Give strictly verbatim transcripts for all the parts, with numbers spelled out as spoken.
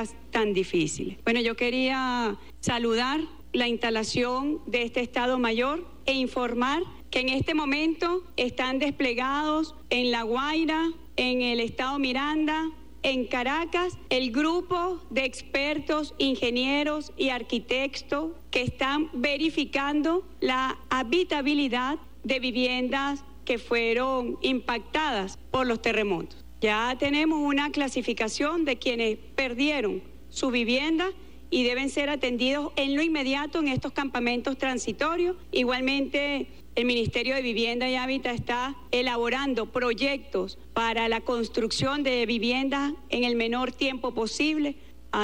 épocas tan difíciles. Bueno, yo quería saludar la instalación de este Estado Mayor e informar que en este momento están desplegados en La Guaira, en el Estado Miranda, en Caracas, el grupo de expertos, ingenieros y arquitectos que están verificando la habitabilidad de viviendas que fueron impactadas por los terremotos. Ya tenemos una clasificación de quienes perdieron su vivienda y deben ser atendidos en lo inmediato en estos campamentos transitorios. Igualmente, el Ministerio de Vivienda y Hábitat está elaborando proyectos para la construcción de viviendas en el menor tiempo posible.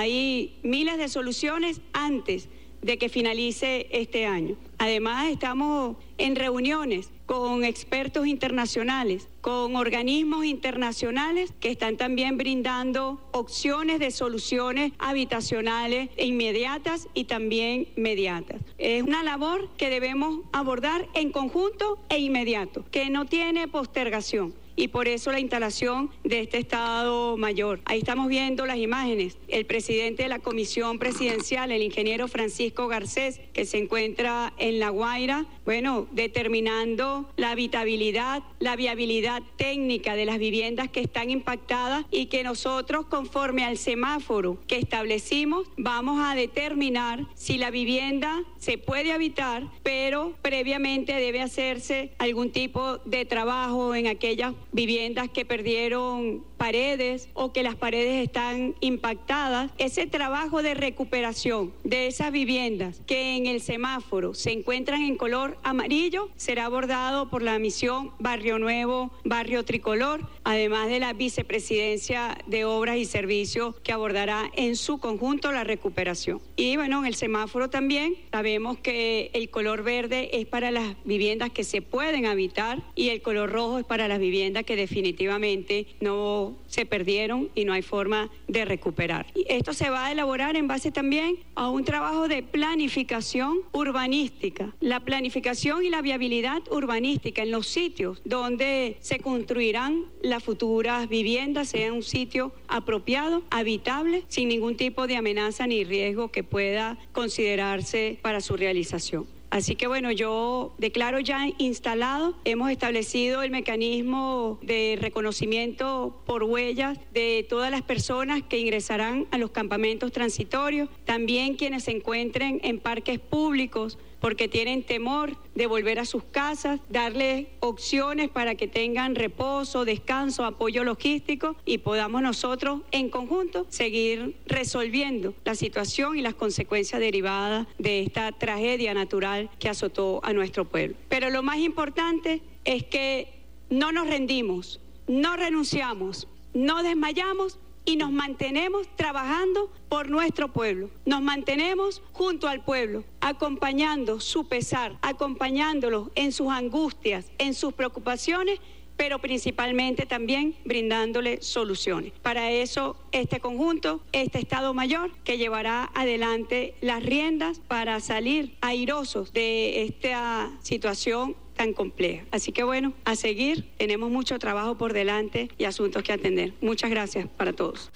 Hay miles de soluciones antes de que finalice este año. Además, estamos en reuniones con expertos internacionales, con organismos internacionales que están también brindando opciones de soluciones habitacionales inmediatas y también mediatas. Es una labor que debemos abordar en conjunto e inmediato, que no tiene postergación. Y por eso la instalación de este Estado Mayor. Ahí estamos viendo las imágenes. El presidente de la Comisión Presidencial, el ingeniero Francisco Garcés, que se encuentra en La Guaira, bueno, determinando la habitabilidad, la viabilidad técnica de las viviendas que están impactadas y que nosotros, conforme al semáforo que establecimos, vamos a determinar si la vivienda se puede habitar, pero previamente debe hacerse algún tipo de trabajo en aquellas viviendas que perdieron paredes o que las paredes están impactadas. Ese trabajo de recuperación de esas viviendas que en el semáforo se encuentran en color amarillo será abordado por la misión Barrio Nuevo, Barrio Tricolor, además de la Vicepresidencia de Obras y Servicios que abordará en su conjunto la recuperación. Y bueno, en el semáforo también sabemos que el color verde es para las viviendas que se pueden habitar y el color rojo es para las viviendas que definitivamente no se perdieron y no hay forma de recuperar. Y esto se va a elaborar en base también a un trabajo de planificación urbanística, la planificación y la viabilidad urbanística en los sitios donde se construirán las futuras viviendas, sea un sitio apropiado, habitable, sin ningún tipo de amenaza ni riesgo que pueda considerarse para su realización. Así que bueno, yo declaro ya instalado, hemos establecido el mecanismo de reconocimiento por huellas de todas las personas que ingresarán a los campamentos transitorios, también quienes se encuentren en parques públicos porque tienen temor de volver a sus casas, darles opciones para que tengan reposo, descanso, apoyo logístico y podamos nosotros en conjunto seguir resolviendo la situación y las consecuencias derivadas de esta tragedia natural que azotó a nuestro pueblo. Pero lo más importante es que no nos rendimos, no renunciamos, no desmayamos y nos mantenemos trabajando por nuestro pueblo. Nos mantenemos junto al pueblo, acompañando su pesar, acompañándolos en sus angustias, en sus preocupaciones, pero principalmente también brindándole soluciones. Para eso, este conjunto, este Estado Mayor, que llevará adelante las riendas para salir airosos de esta situación tan compleja. Así que bueno, a seguir, tenemos mucho trabajo por delante y asuntos que atender. Muchas gracias para todos.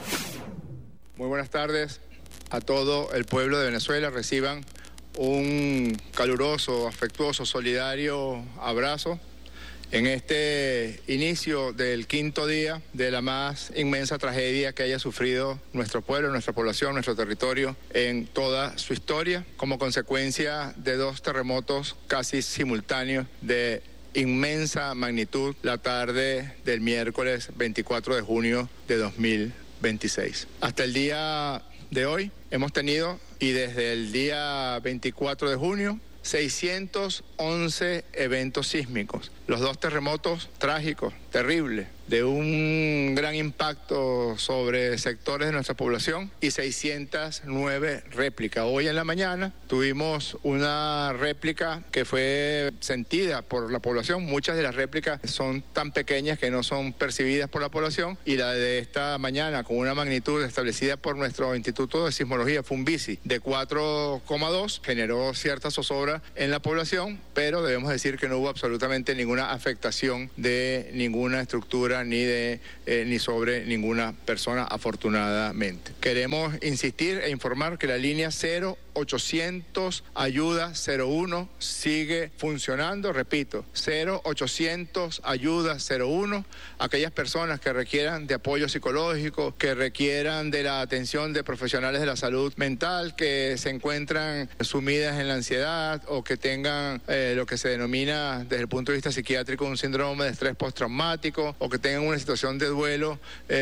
Muy buenas tardes a todo el pueblo de Venezuela. Reciban un caluroso, afectuoso, solidario abrazo en este inicio del quinto día de la más inmensa tragedia que haya sufrido nuestro pueblo, nuestra población, nuestro territorio en toda su historia, como consecuencia de dos terremotos casi simultáneos de inmensa magnitud la tarde del miércoles veinticuatro de junio de dos mil veintiséis. Hasta el día de hoy hemos tenido, y desde el día veinticuatro de junio, seiscientos once eventos sísmicos. Los dos terremotos trágicos, terribles, de un gran impacto sobre sectores de nuestra población y seiscientas nueve réplicas. Hoy en la mañana tuvimos una réplica que fue sentida por la población. Muchas de las réplicas son tan pequeñas que no son percibidas por la población, y la de esta mañana, con una magnitud establecida por nuestro Instituto de Sismología, FUNVISI, de cuatro coma dos, generó cierta zozobra en la población, pero debemos decir que no hubo absolutamente ninguna afectación de ninguna estructura víctima ni, de, eh, ni sobre ninguna persona, afortunadamente. Queremos insistir e informar que la línea cero ochocientos ayuda cero uno sigue funcionando, repito, cero ochocientos ayuda cero uno, aquellas personas que requieran de apoyo psicológico, que requieran de la atención de profesionales de la salud mental, que se encuentran sumidas en la ansiedad o que tengan eh, lo que se denomina desde el punto de vista psiquiátrico un síndrome de estrés postraumático o que tengan una situación de duelo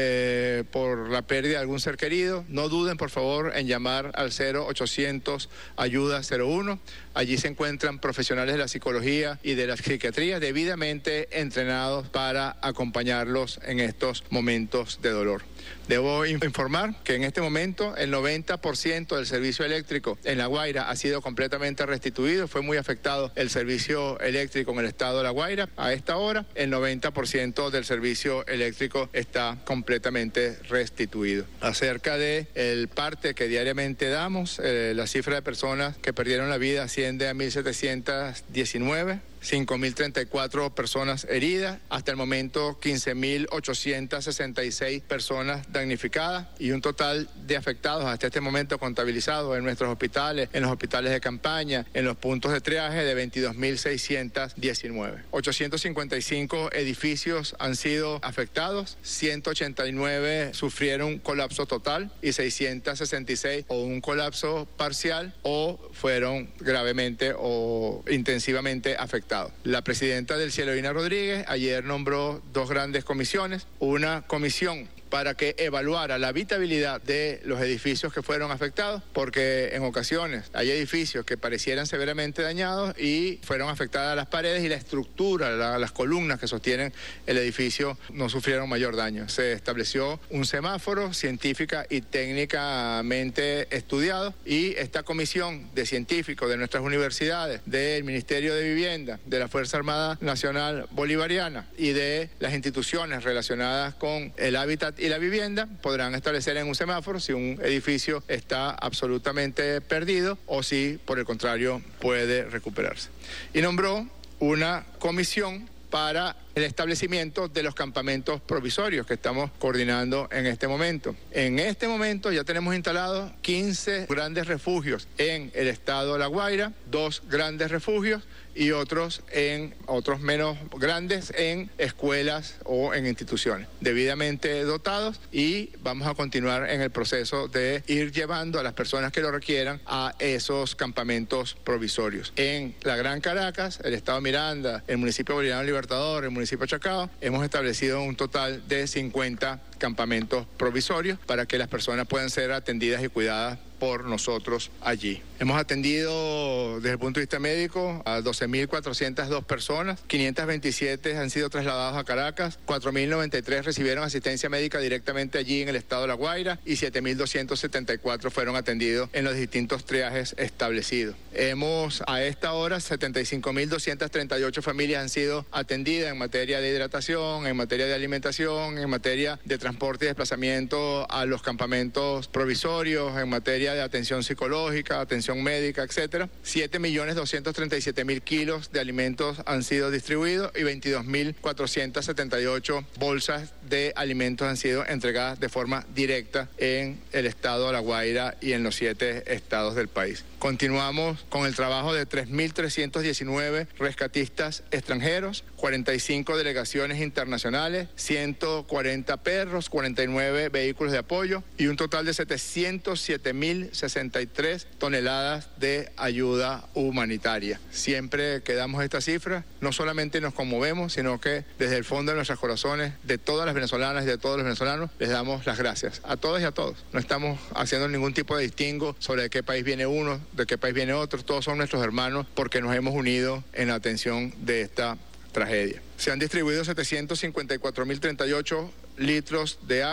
eh, por la pérdida de algún ser querido, no duden por favor en llamar al cero ochocientos ayuda cero uno. Allí se encuentran profesionales de la psicología y de la psiquiatría debidamente entrenados para acompañarlos en estos momentos de dolor. Debo informar que en este momento el noventa por ciento del servicio eléctrico en La Guaira ha sido completamente restituido. Fue muy afectado el servicio eléctrico en el estado de La Guaira. A esta hora, el noventa por ciento del servicio eléctrico está completamente restituido. Acerca de el parte que diariamente damos, eh, la cifra de personas que perdieron la vida asciende a mil setecientos diecinueve. cinco mil treinta y cuatro personas heridas, hasta el momento quince mil ochocientos sesenta y seis personas damnificadas y un total de afectados hasta este momento contabilizados en nuestros hospitales, en los hospitales de campaña, en los puntos de triaje de veintidós mil seiscientos diecinueve. ochocientos cincuenta y cinco edificios han sido afectados, ciento ochenta y nueve sufrieron colapso total y seiscientos sesenta y seis o un colapso parcial o fueron gravemente o intensivamente afectados. La presidenta del Cielo, Ina Rodríguez, ayer nombró dos grandes comisiones, una comisión para que evaluara la habitabilidad de los edificios que fueron afectados, porque en ocasiones hay edificios que parecieran severamente dañados y fueron afectadas las paredes y la estructura, la, las columnas que sostienen el edificio no sufrieron mayor daño. Se estableció un semáforo científica y técnicamente estudiado y esta comisión de científicos de nuestras universidades, del Ministerio de Vivienda, de la Fuerza Armada Nacional Bolivariana y de las instituciones relacionadas con el hábitat y la vivienda podrán establecer en un semáforo si un edificio está absolutamente perdido o si, por el contrario, puede recuperarse. Y nombró una comisión para el establecimiento de los campamentos provisorios que estamos coordinando en este momento. En este momento ya tenemos instalados quince grandes refugios en el estado de La Guaira, dos grandes refugios y otros en otros menos grandes en escuelas o en instituciones debidamente dotados, y vamos a continuar en el proceso de ir llevando a las personas que lo requieran a esos campamentos provisorios. En la Gran Caracas, el estado Miranda, el municipio Bolivariano Libertador, el municipio Chacao, hemos establecido un total de cincuenta campamentos provisorios para que las personas puedan ser atendidas y cuidadas por nosotros allí. Hemos atendido desde el punto de vista médico a doce mil cuatrocientas dos personas, quinientos veintisiete han sido trasladados a Caracas, cuatro mil noventa y tres recibieron asistencia médica directamente allí en el estado de La Guaira y siete mil doscientos setenta y cuatro fueron atendidos en los distintos triajes establecidos. Hemos a esta hora setenta y cinco mil doscientas treinta y ocho familias han sido atendidas en materia de hidratación, en materia de alimentación, en materia de transporte y desplazamiento a los campamentos provisorios, en materia de atención psicológica, atención médica, etcétera. siete millones doscientos treinta y siete mil kilos de alimentos han sido distribuidos y veintidós mil cuatrocientas setenta y ocho bolsas de alimentos han sido entregadas de forma directa en el estado de La Guaira y en los siete estados del país. Continuamos con el trabajo de tres mil trescientos diecinueve rescatistas extranjeros, cuarenta y cinco delegaciones internacionales, ciento cuarenta perros, cuarenta y nueve vehículos de apoyo y un total de setecientos siete mil sesenta y tres toneladas de ayuda humanitaria. Siempre que damos esta cifra, no solamente nos conmovemos, sino que desde el fondo de nuestros corazones, de todas las venezolanas y de todos los venezolanos, les damos las gracias a todos y a todos. No estamos haciendo ningún tipo de distingo sobre de qué país viene uno, de qué país viene otro. Todos son nuestros hermanos porque nos hemos unido en la atención de esta tragedia. Se han distribuido setecientos cincuenta y cuatro mil treinta y ocho litros de agua,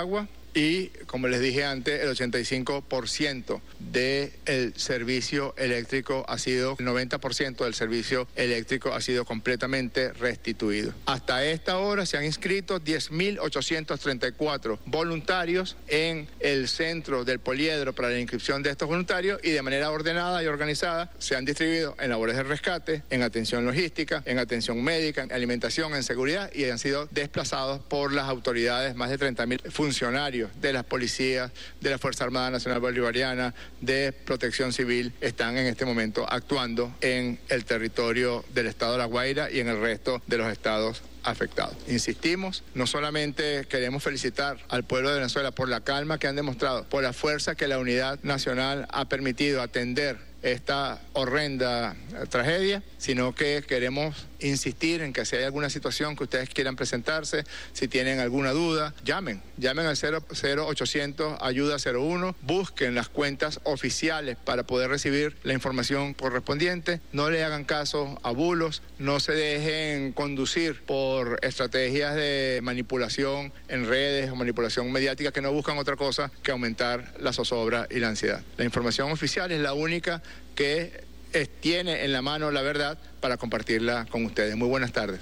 y, como les dije antes, el ochenta y cinco por ciento del servicio eléctrico ha sido, el noventa por ciento del servicio eléctrico ha sido completamente restituido. Hasta esta hora se han inscrito diez mil ochocientos treinta y cuatro voluntarios en el centro del poliedro para la inscripción de estos voluntarios y de manera ordenada y organizada se han distribuido en labores de rescate, en atención logística, en atención médica, en alimentación, en seguridad y han sido desplazados por las autoridades, más de treinta mil funcionarios de las policías, de la Fuerza Armada Nacional Bolivariana, de Protección Civil, están en este momento actuando en el territorio del estado de La Guaira y en el resto de los estados afectados. Insistimos, no solamente queremos felicitar al pueblo de Venezuela por la calma que han demostrado, por la fuerza que la unidad nacional ha permitido atender esta horrenda tragedia, sino que queremos insistir en que si hay alguna situación que ustedes quieran presentarse, si tienen alguna duda, llamen, llamen al cero ochocientos ayuda cero uno, busquen las cuentas oficiales para poder recibir la información correspondiente, no le hagan caso a bulos, no se dejen conducir por estrategias de manipulación en redes o manipulación mediática que no buscan otra cosa que aumentar la zozobra y la ansiedad. La información oficial es la única que tiene en la mano la verdad para compartirla con ustedes. Muy buenas tardes.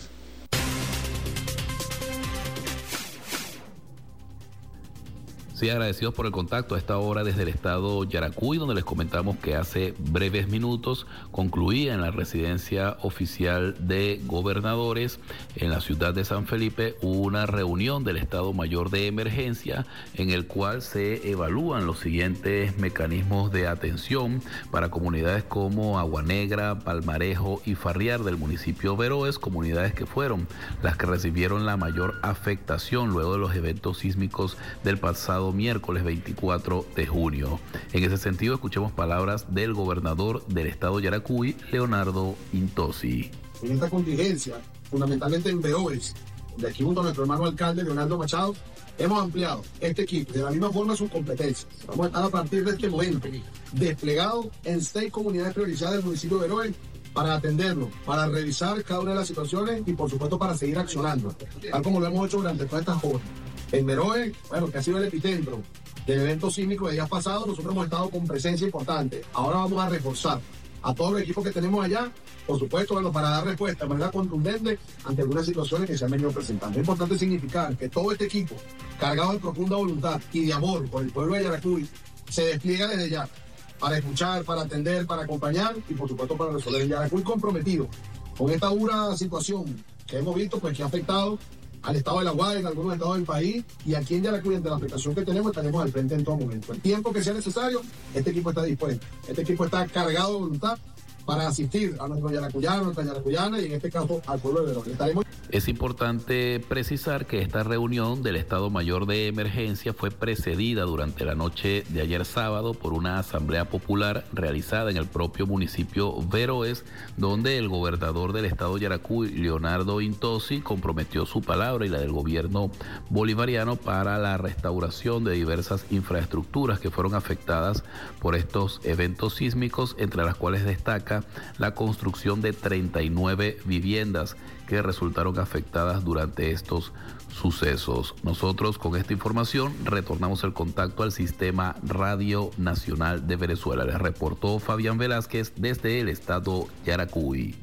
Sí, agradecidos por el contacto a esta hora desde el estado Yaracuy, donde les comentamos que hace breves minutos concluía en la residencia oficial de gobernadores en la ciudad de San Felipe una reunión del Estado Mayor de Emergencia en el cual se evalúan los siguientes mecanismos de atención para comunidades como Agua Negra, Palmarejo y Farriar del municipio Veroes, comunidades que fueron las que recibieron la mayor afectación luego de los eventos sísmicos del pasado miércoles veinticuatro de junio. En ese sentido, escuchemos palabras del gobernador del estado Yaracuy, Leonardo Intosi. En esta contingencia, fundamentalmente en Veroes, de aquí junto a nuestro hermano alcalde Leonardo Machado, hemos ampliado este equipo de la misma forma sus competencias. Vamos a estar a partir de este momento desplegados en seis comunidades priorizadas del municipio de Veroes para atenderlo, para revisar cada una de las situaciones y por supuesto para seguir accionando, tal como lo hemos hecho durante todas estas horas. En Veroes, bueno, que ha sido el epicentro del evento sísmico de días pasados, nosotros hemos estado con presencia importante. Ahora vamos a reforzar a todos los equipos que tenemos allá, por supuesto, bueno, para dar respuesta de manera contundente ante algunas situaciones que se han venido presentando. Es importante significar que todo este equipo, cargado de profunda voluntad y de amor por el pueblo de Yaracuy, se despliega desde ya para escuchar, para atender, para acompañar y, por supuesto, para resolver. El Yaracuy comprometido con esta dura situación que hemos visto, pues que ha afectado al estado de La Guaira, en algunos estados del país, y aquí en Yaracuy, ante la afectación que tenemos, estaremos al frente en todo momento. El tiempo que sea necesario, este equipo está dispuesto. Este equipo está cargado de voluntad para asistir a nuestros yaracuyanos, a nuestras yaracuyanas y en este caso al pueblo de Veroes. Estaremos... Es importante precisar que esta reunión del Estado Mayor de Emergencia fue precedida durante la noche de ayer sábado por una asamblea popular realizada en el propio municipio Veroes, donde el gobernador del estado Yaracuy, Leonardo Intosi, comprometió su palabra y la del gobierno bolivariano para la restauración de diversas infraestructuras que fueron afectadas por estos eventos sísmicos, entre las cuales destaca la construcción de treinta y nueve viviendas que resultaron afectadas durante estos sucesos. Nosotros con esta información retornamos el contacto al Sistema Radio Nacional de Venezuela. Les reportó Fabián Velázquez desde el estado Yaracuy.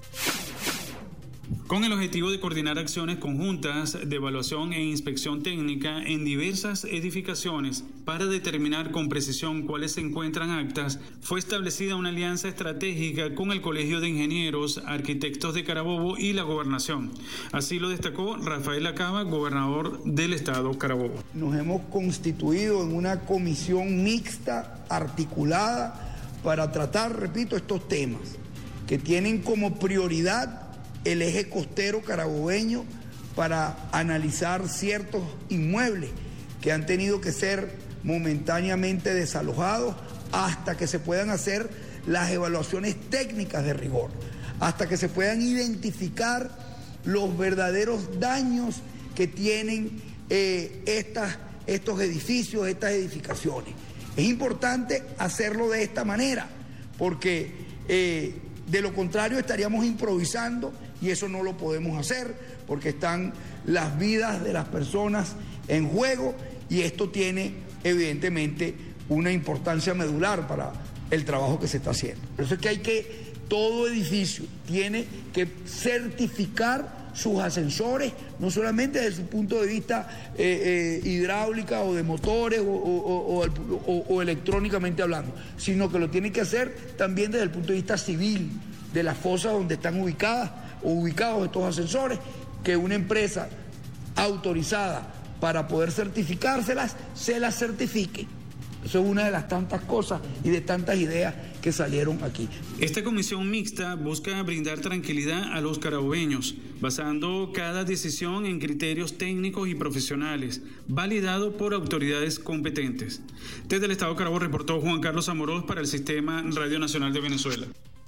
Con el objetivo de coordinar acciones conjuntas de evaluación e inspección técnica en diversas edificaciones para determinar con precisión cuáles se encuentran aptas, fue establecida una alianza estratégica con el Colegio de Ingenieros, Arquitectos de Carabobo y la Gobernación. Así lo destacó Rafael Acaba, gobernador del estado Carabobo. Nos hemos constituido en una comisión mixta, articulada, para tratar, repito, estos temas que tienen como prioridad el eje costero carabobeño para analizar ciertos inmuebles que han tenido que ser momentáneamente desalojados hasta que se puedan hacer las evaluaciones técnicas de rigor, hasta que se puedan identificar los verdaderos daños que tienen eh, estas, estos edificios, estas edificaciones. Es importante hacerlo de esta manera porque eh, de lo contrario estaríamos improvisando y eso no lo podemos hacer porque están las vidas de las personas en juego y esto tiene evidentemente una importancia medular para el trabajo que se está haciendo. Por eso es que hay que, todo edificio tiene que certificar sus ascensores, no solamente desde su punto de vista eh, eh, hidráulica o de motores o, o, o, o, o electrónicamente hablando, sino que lo tiene que hacer también desde el punto de vista civil, de las fosas donde están ubicadas o ubicados estos ascensores, que una empresa autorizada para poder certificárselas, se las certifique. Eso es una de las tantas cosas y de tantas ideas que salieron aquí. Esta comisión mixta busca brindar tranquilidad a los carabobeños, basando cada decisión en criterios técnicos y profesionales, validado por autoridades competentes. Desde el Estado Carabobo reportó Juan Carlos Amorós para el Sistema Radio Nacional de Venezuela.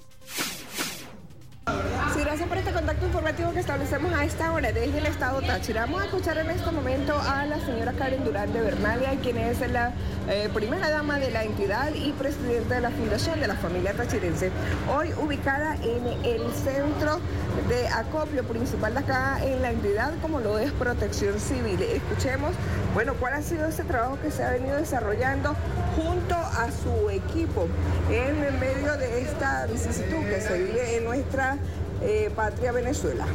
Sí, gracias por este contacto informativo que establecemos a esta hora desde el Estado Táchira. Vamos a escuchar en este momento a la señora Karen Durán de Bernalia, quien es la eh, primera dama de la entidad y presidenta de la Fundación de la Familia Tachirense, hoy ubicada en el centro de acopio principal de acá en la entidad, como lo es Protección Civil. Escuchemos, bueno, cuál ha sido ese trabajo que se ha venido desarrollando junto a su equipo en medio de esta vicisitud que se vive en nuestra eh, patria Venezuela.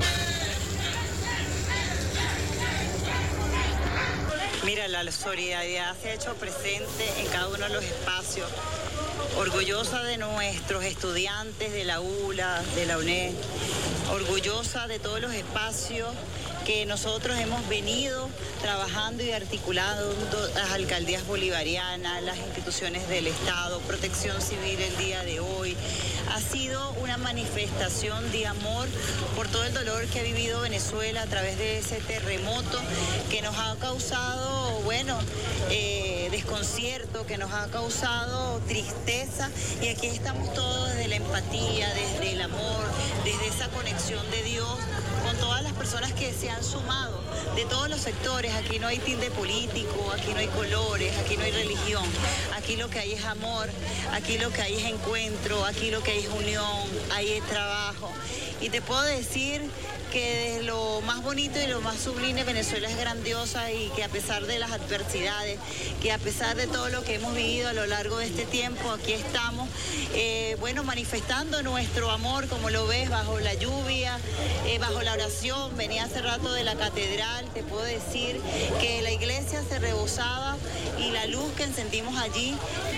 Mira, la solidaridad se ha hecho presente en cada uno de los espacios. Orgullosa de nuestros estudiantes de la U L A, de la U N E D, orgullosa de todos los espacios que nosotros hemos venido trabajando y articulando, las alcaldías bolivarianas, las instituciones del Estado, Protección Civil el día de hoy. Ha sido una manifestación de amor por todo el dolor que ha vivido Venezuela a través de ese terremoto que nos ha causado, bueno, eh, desconcierto, que nos ha causado tristeza, y aquí estamos todos desde la empatía, desde el amor, desde esa conexión de Dios con todas las personas que se han sumado de todos los sectores. Aquí no hay tinte político, aquí no hay colores, aquí no hay religión, aquí lo que hay es amor, aquí lo que hay es encuentro, aquí lo que hay es unión, hay es trabajo. Y te puedo decir que desde lo más bonito y lo más sublime, Venezuela es grandiosa, y que a pesar de las adversidades, que a pesar de todo lo que hemos vivido a lo largo de este tiempo, aquí estamos, eh, bueno, manifestando nuestro amor, como lo ves, bajo la lluvia, eh, bajo la oración. Venía hace rato de la catedral, te puedo decir que la iglesia se rebosaba, y la luz que encendimos allí,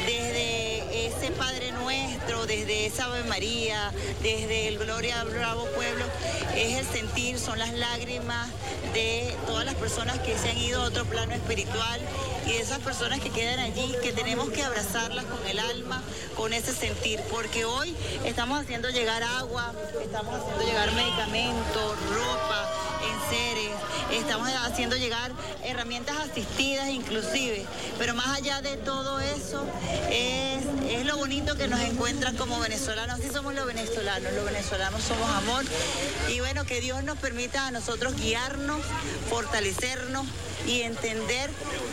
desde ese Padre Nuestro, desde esa Ave María, desde el Gloria al Bravo Pueblo, es el sentir, son las lágrimas de todas las personas que se han ido a otro plano espiritual, y de esas personas que quedan allí, que tenemos que abrazarlas con el alma, con ese sentir, porque hoy estamos haciendo llegar agua, estamos haciendo llegar medicamentos, ropa, enseres, estamos haciendo llegar herramientas asistidas inclusive, pero más allá de todo eso, es, es lo bonito que nos encuentran como venezolanos. Así somos los venezolanos, los venezolanos somos amor, y bueno, que Dios nos permita a nosotros guiarnos, fortalecernos y entender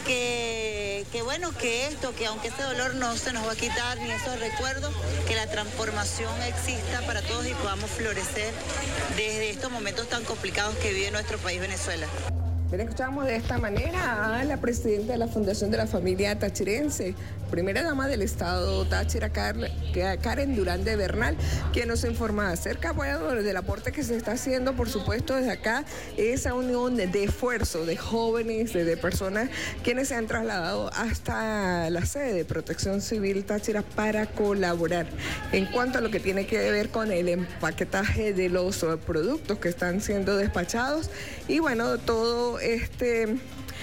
que, que bueno, que esto, que aunque ese dolor no se nos va a quitar, ni esos recuerdos, que la transformación exista para todos y podamos florecer desde estos momentos tan complicados que vive nuestro país Venezuela. Bien, escuchamos de esta manera a la presidenta de la Fundación de la Familia Tachirense, primera dama del Estado Táchira, Karen Durán de Bernal, quien nos informa acerca, bueno, del aporte que se está haciendo, por supuesto, desde acá, esa unión de esfuerzo de jóvenes, de, de personas quienes se han trasladado hasta la sede de Protección Civil Táchira para colaborar en cuanto a lo que tiene que ver con el empaquetaje de los productos que están siendo despachados, y bueno, todo este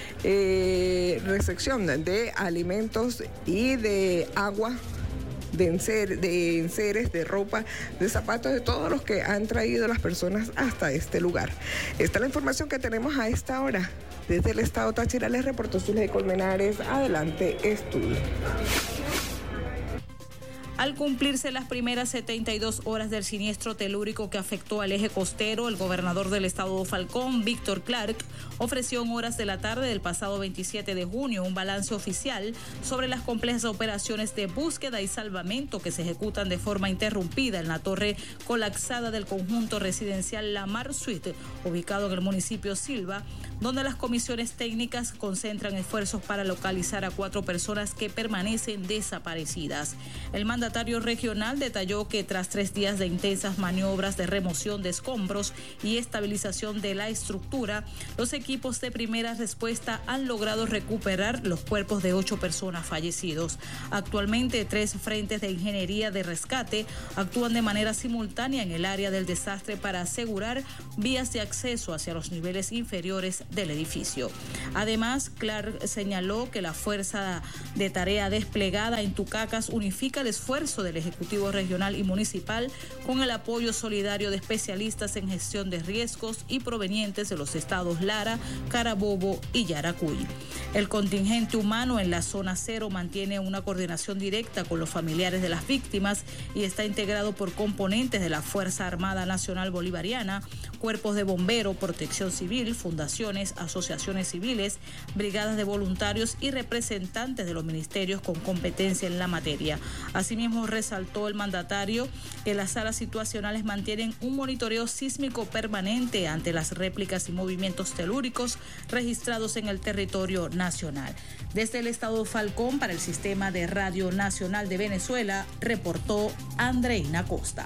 eh, recepción de alimentos y de agua, de, enser, de enseres, de ropa, de zapatos, de todos los que han traído las personas hasta este lugar. Esta es la información que tenemos a esta hora. Desde el Estado Táchira les reportó Zuley Colmenares. Adelante, estudio. Al cumplirse las primeras setenta y dos horas del siniestro telúrico que afectó al eje costero, el gobernador del estado Falcón, Víctor Clark, ofreció en horas de la tarde del pasado veintisiete de junio un balance oficial sobre las complejas operaciones de búsqueda y salvamento que se ejecutan de forma interrumpida en la torre colapsada del conjunto residencial La Mar Suite, ubicado en el municipio Silva, donde las comisiones técnicas concentran esfuerzos para localizar a cuatro personas que permanecen desaparecidas. El mandatario regional detalló que tras tres días de intensas maniobras de remoción de escombros y estabilización de la estructura, los equipos de primera respuesta han logrado recuperar los cuerpos de ocho personas fallecidos. Actualmente, tres frentes de ingeniería de rescate actúan de manera simultánea en el área del desastre para asegurar vías de acceso hacia los niveles inferiores del edificio. Además, Clark señaló que la fuerza de tarea desplegada en Tucacas unifica el esfuerzo del Ejecutivo Regional y Municipal con el apoyo solidario de especialistas en gestión de riesgos y provenientes de los estados Lara, Carabobo y Yaracuy. El contingente humano en la zona cero mantiene una coordinación directa con los familiares de las víctimas y está integrado por componentes de la Fuerza Armada Nacional Bolivariana, cuerpos de bomberos, protección civil, fundaciones, asociaciones civiles, brigadas de voluntarios y representantes de los ministerios con competencia en la materia. Asimismo, resaltó el mandatario que las salas situacionales mantienen un monitoreo sísmico permanente ante las réplicas y movimientos telúricos registrados en el territorio nacional. Desde el estado Falcón, para el Sistema de Radio Nacional de Venezuela, reportó Andreina Costa.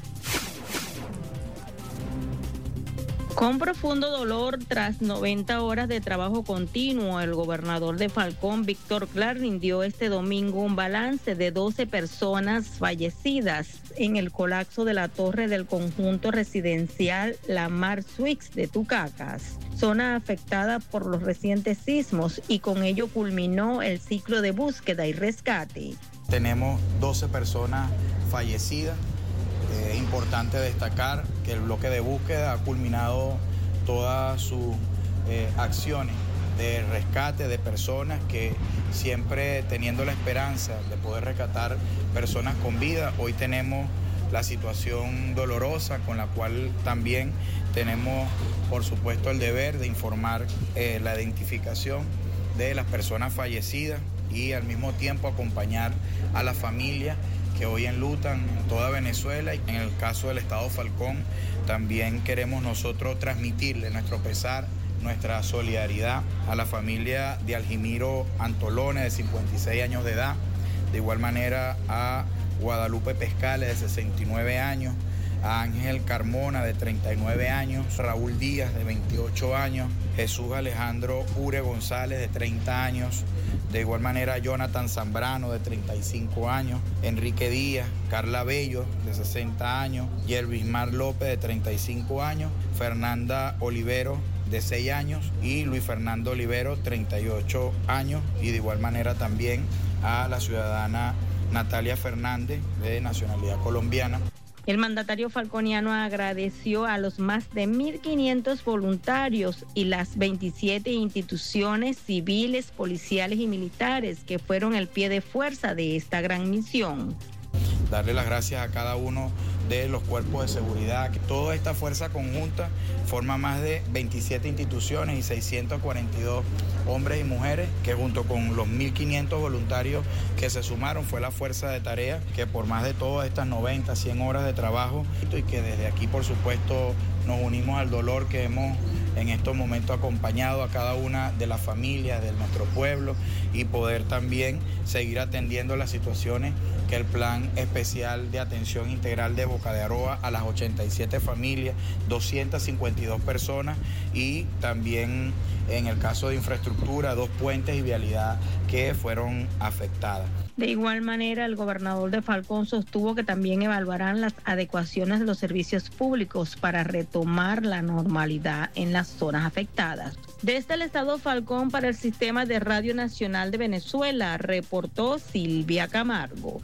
Con profundo dolor, tras noventa horas de trabajo continuo, el gobernador de Falcón, Víctor Clark, rindió este domingo un balance de doce personas fallecidas en el colapso de la torre del conjunto residencial La Mar Suite de Tucacas, zona afectada por los recientes sismos, y con ello culminó el ciclo de búsqueda y rescate. Tenemos doce personas fallecidas. Es eh, importante destacar que el bloque de búsqueda ha culminado todas sus eh, acciones de rescate de personas, que siempre teniendo la esperanza de poder rescatar personas con vida. Hoy tenemos la situación dolorosa con la cual también tenemos, por supuesto, el deber de informar eh, la identificación de las personas fallecidas y al mismo tiempo acompañar a la familia que hoy enlutan en toda Venezuela, y en el caso del estado Falcón también queremos nosotros transmitirle nuestro pesar, nuestra solidaridad a la familia de Algimiro Antolone, de cincuenta y seis años de edad, de igual manera a Guadalupe Pescales, de sesenta y nueve años, a Ángel Carmona, de treinta y nueve años, Raúl Díaz, de veintiocho años, Jesús Alejandro Ure González, de treinta años, de igual manera Jonathan Zambrano, de treinta y cinco años, Enrique Díaz, Carla Bello, de sesenta años, Yervismar López, de treinta y cinco años, Fernanda Olivero, de seis años, y Luis Fernando Olivero, treinta y ocho años, y de igual manera también a la ciudadana Natalia Fernández, de nacionalidad colombiana. El mandatario falconiano agradeció a los más de mil quinientos voluntarios y las veintisiete instituciones civiles, policiales y militares que fueron el pie de fuerza de esta gran misión. Darle las gracias a cada uno de los cuerpos de seguridad, que toda esta fuerza conjunta forma más de veintisiete instituciones y seiscientos cuarenta y dos hombres y mujeres, que junto con los mil quinientos voluntarios que se sumaron fue la fuerza de tarea que por más de todas estas noventa, cien horas de trabajo, y que desde aquí por supuesto nos unimos al dolor que hemos en estos momentos acompañado a cada una de las familias de nuestro pueblo, y poder también seguir atendiendo las situaciones que el Plan Especial de Atención Integral de Boca de Aroa a las ochenta y siete familias, doscientas cincuenta y dos personas, y también en el caso de infraestructura, dos puentes y vialidad que fueron afectadas. De igual manera, el gobernador de Falcón sostuvo que también evaluarán las adecuaciones de los servicios públicos para retomar la normalidad en las zonas afectadas. Desde el estado Falcón, para el Sistema de Radio Nacional de Venezuela, reportó Silvia Camargo.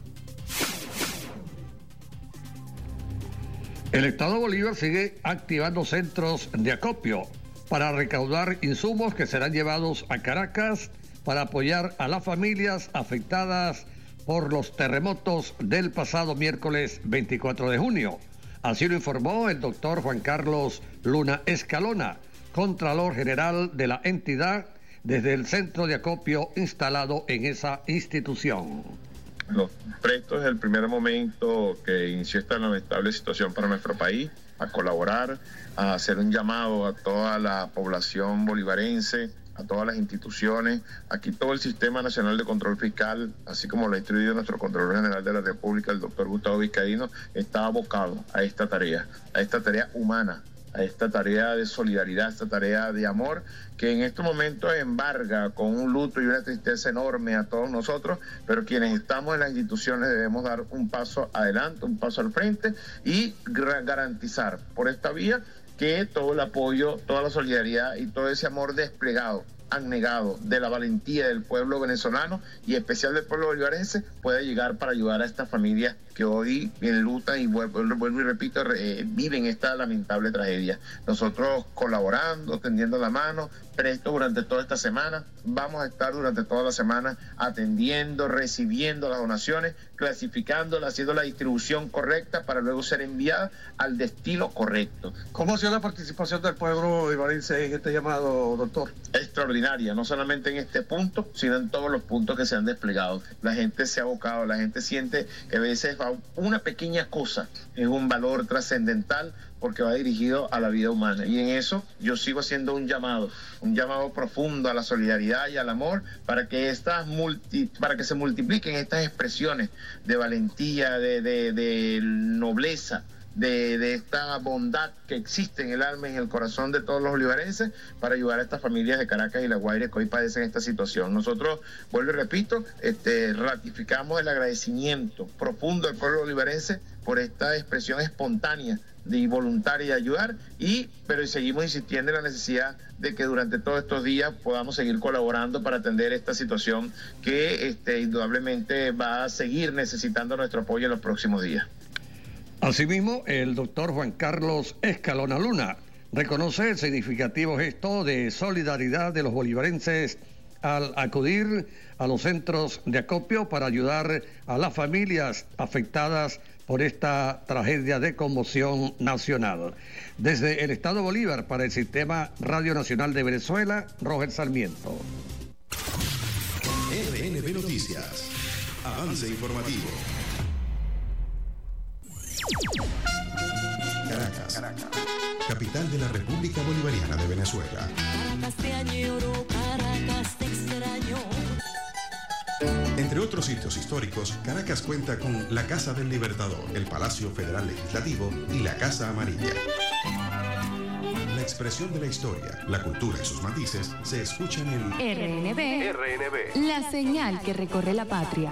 El estado Bolívar sigue activando centros de acopio para recaudar insumos que serán llevados a Caracas para apoyar a las familias afectadas por los terremotos del pasado miércoles veinticuatro de junio. Así lo informó el doctor Juan Carlos Luna Escalona, Contralor General de la entidad, desde el centro de acopio instalado en esa institución. Los presto desde el primer momento que inició esta lamentable situación para nuestro país, a colaborar, a hacer un llamado a toda la población bolivarense, a todas las instituciones. Aquí todo el Sistema Nacional de Control Fiscal, así como lo ha instruido nuestro Contralor General de la República, el doctor Gustavo Vizcaíno, está abocado a esta tarea, a esta tarea humana, a esta tarea de solidaridad, a esta tarea de amor, que en estos momentos embarga con un luto y una tristeza enorme a todos nosotros, pero quienes estamos en las instituciones debemos dar un paso adelante, un paso al frente y garantizar por esta vía que todo el apoyo, toda la solidaridad y todo ese amor desplegado, abnegado de la valentía del pueblo venezolano y especial del pueblo bolivarense puede llegar para ayudar a estas familias que hoy enlutan y vuelvo, vuelvo y repito, eh, viven esta lamentable tragedia. Nosotros colaborando, tendiendo la mano, presto durante toda esta semana, vamos a estar durante toda la semana atendiendo, recibiendo las donaciones, clasificándolas, haciendo la distribución correcta para luego ser enviada al destino correcto. ¿Cómo ha sido la participación del pueblo bolivarense en este llamado, doctor? Extraordinaria, no solamente en este punto, sino en todos los puntos que se han desplegado. La gente se ha abocado, la gente siente que a veces una pequeña cosa es un valor trascendental porque va dirigido a la vida humana, y en eso yo sigo haciendo un llamado, un llamado profundo a la solidaridad y al amor para que estas multi, para que se multipliquen estas expresiones de valentía, de, de, de nobleza, De, de esta bondad que existe en el alma y en el corazón de todos los bolivarenses para ayudar a estas familias de Caracas y La Guaira que hoy padecen esta situación. Nosotros, vuelvo y repito, este, ratificamos el agradecimiento profundo del pueblo bolivarense por esta expresión espontánea y voluntaria de ayudar, y pero seguimos insistiendo en la necesidad de que durante todos estos días podamos seguir colaborando para atender esta situación que este, indudablemente va a seguir necesitando nuestro apoyo en los próximos días. Asimismo, el doctor Juan Carlos Escalona Luna reconoce el significativo gesto de solidaridad de los bolivarenses al acudir a los centros de acopio para ayudar a las familias afectadas por esta tragedia de conmoción nacional. Desde el Estado Bolívar para el Sistema Radio Nacional de Venezuela, Roger Sarmiento. R N B Noticias. Avance informativo. Caracas, Caracas, capital de la República Bolivariana de Venezuela. Caracas te añoro, Caracas te extraño. Entre otros sitios históricos, Caracas cuenta con la Casa del Libertador, el Palacio Federal Legislativo y la Casa Amarilla. La expresión de la historia, la cultura y sus matices se escuchan en R N B, R N B, la señal que recorre la patria.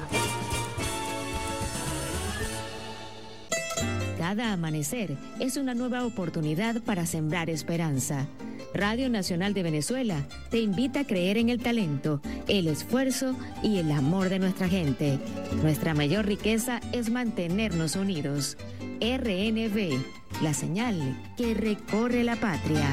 Cada amanecer es una nueva oportunidad para sembrar esperanza. Radio Nacional de Venezuela te invita a creer en el talento, el esfuerzo y el amor de nuestra gente. Nuestra mayor riqueza es mantenernos unidos. R N B, la señal que recorre la patria.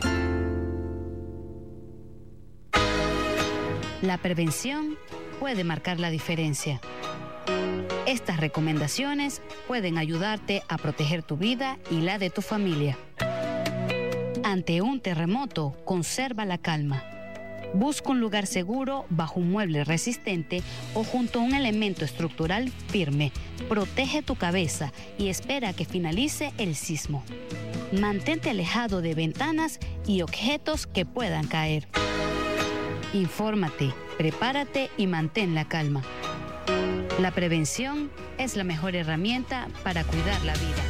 La prevención puede marcar la diferencia. Estas recomendaciones pueden ayudarte a proteger tu vida y la de tu familia. Ante un terremoto, conserva la calma. Busca un lugar seguro bajo un mueble resistente o junto a un elemento estructural firme. Protege tu cabeza y espera a que finalice el sismo. Mantente alejado de ventanas y objetos que puedan caer. Infórmate, prepárate y mantén la calma. La prevención es la mejor herramienta para cuidar la vida.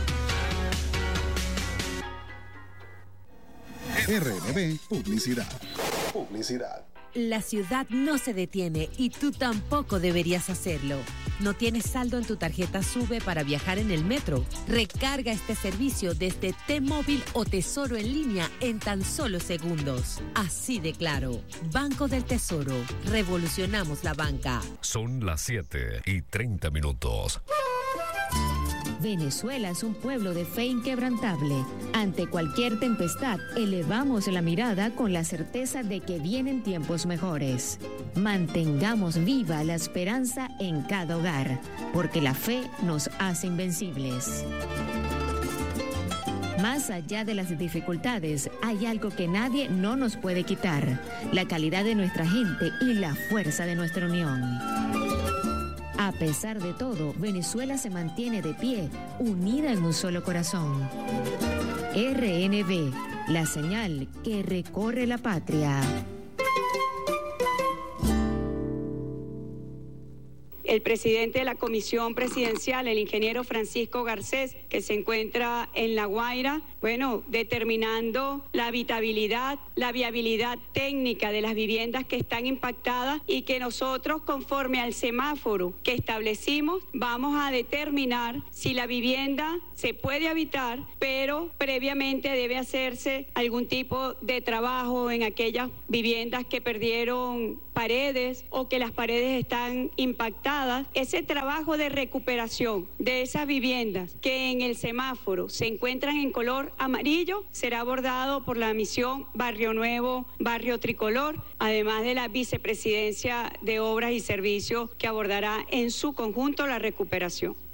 R N B Publicidad. Publicidad. La ciudad no se detiene y tú tampoco deberías hacerlo. ¿No tienes saldo en tu tarjeta SUBE para viajar en el metro? Recarga este servicio desde T-Móvil o Tesoro en línea en tan solo segundos. Así de claro. Banco del Tesoro. Revolucionamos la banca. Son las siete y treinta minutos. Venezuela es un pueblo de fe inquebrantable. Ante cualquier tempestad, elevamos la mirada con la certeza de que vienen tiempos mejores. Mantengamos viva la esperanza en cada hogar, porque la fe nos hace invencibles. Más allá de las dificultades, hay algo que nadie no nos puede quitar: la calidad de nuestra gente y la fuerza de nuestra unión. A pesar de todo, Venezuela se mantiene de pie, unida en un solo corazón. R N V, la señal que recorre la patria. El presidente de la Comisión Presidencial, el ingeniero Francisco Garcés, que se encuentra en La Guaira, bueno, determinando la habitabilidad, la viabilidad técnica de las viviendas que están impactadas y que nosotros, conforme al semáforo que establecimos, vamos a determinar si la vivienda se puede habitar, pero previamente debe hacerse algún tipo de trabajo en aquellas viviendas que perdieron paredes o que las paredes están impactadas. Ese trabajo de recuperación de esas viviendas que en el semáforo se encuentran en color amarillo será abordado por la misión Barrio Nuevo, Barrio Tricolor, además de la Vicepresidencia de Obras y Servicios, que abordará en su conjunto la recuperación.